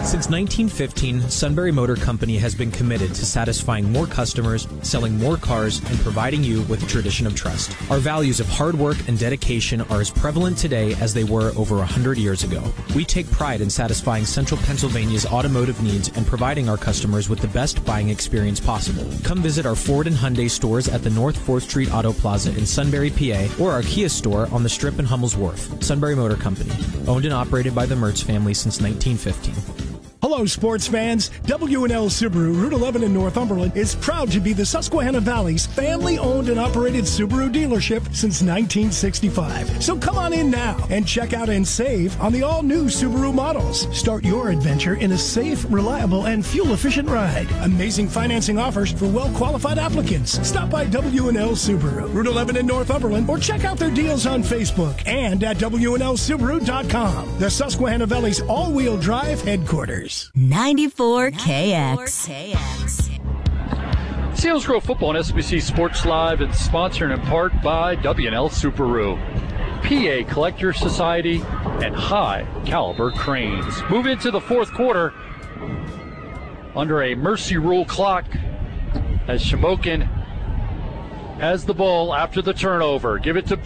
Since 1915, Sunbury Motor Company has been committed to satisfying more customers, selling more cars, and providing you with a tradition of trust. Our values of hard work and dedication are as prevalent today as they were over 100 years ago. We take pride in satisfying Central Pennsylvania's automotive needs and providing our customers with the best buying experience possible. Come visit our Ford and Hyundai stores at the North 4th Street Auto Plaza in Sunbury, PA, or our Kia store on the Strip in Hummel's Wharf. Sunbury Motor Company, owned and operated by the Mertz family since 1915. Hello, sports fans. W&L Subaru, Route 11 in Northumberland, is proud to be the Susquehanna Valley's family-owned and operated Subaru dealership since 1965. So come on in now and check out and save on the all-new Subaru models. Start your adventure in a safe, reliable, and fuel-efficient ride. Amazing financing offers for well-qualified applicants. Stop by W&L Subaru, Route 11 in Northumberland, or check out their deals on Facebook and at WNLSubaru.com, the Susquehanna Valley's all-wheel drive headquarters. 94 KX. Selinsgrove Football and SBC Sports Live is sponsored in part by W&L Subaru, PA Collector Society, and High Caliber Cranes. Move into the fourth quarter under a mercy rule clock as Shamokin has the ball after the turnover. Give it to